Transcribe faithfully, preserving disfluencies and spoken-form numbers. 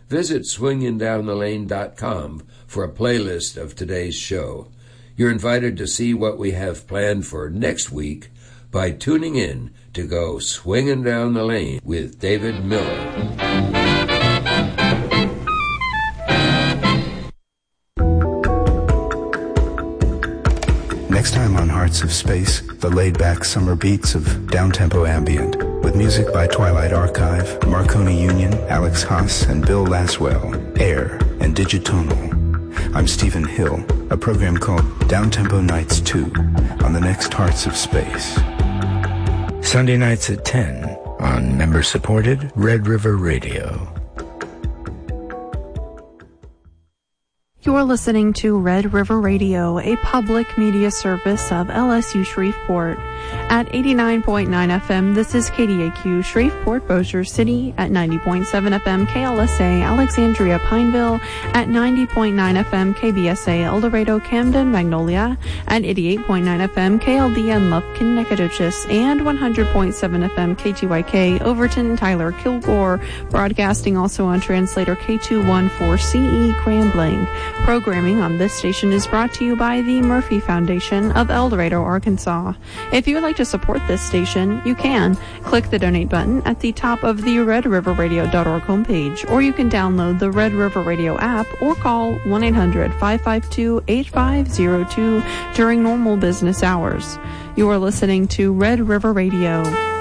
visit swinging down the lane dot com for a playlist of today's show. You're invited to see what we have planned for next week by tuning in to go Swinging Down the Lane with David Miller. Next time on Hearts of Space, the laid-back summer beats of downtempo ambient, with music by Twilight Archive, Marconi Union, Alex Haas, and Bill Laswell, Air, and Digitonal. I'm Stephen Hill, a program called Downtempo Nights two on the next Hearts of Space. Sunday nights at ten on member-supported Red River Radio. You're listening to Red River Radio, a public media service of L S U Shreveport. At eighty-nine point nine F M, this is K D A Q Shreveport Bossier City. At ninety point seven F M, K L S A Alexandria Pineville. At ninety point nine F M, K B S A El Dorado Camden Magnolia. At eighty-eight point nine F M, K L D N Lufkin Nacogdoches. And one hundred point seven F M, K T Y K Overton Tyler Kilgore. Broadcasting also on translator K two fourteen C E Grambling. Programming on this station is brought to you by the Murphy Foundation of El Dorado, Arkansas. If you would like to support this station, you can. Click the donate button at the top of the red river radio dot org homepage, or you can download the Red River Radio app or call one eight hundred five five two eight five zero two during normal business hours. You are listening to Red River Radio.